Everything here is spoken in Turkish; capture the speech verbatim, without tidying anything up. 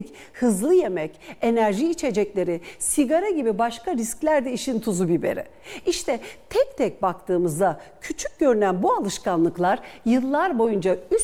hızlı yemek, enerji içecekleri, sigara gibi başka riskler de işin tuzu biberi. İşte tek tek baktığımızda küçük görünen bu alışkanlıklar yıllar boyunca üst